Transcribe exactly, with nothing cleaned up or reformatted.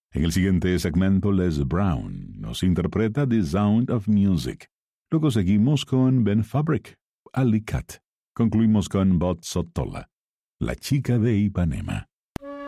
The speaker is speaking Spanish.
En el siguiente segmento, Les Brown nos interpreta The Sound of Music. Luego seguimos con Ben Fabric, Alicat. Concluimos con Bot Sotola, La chica de Ipanema.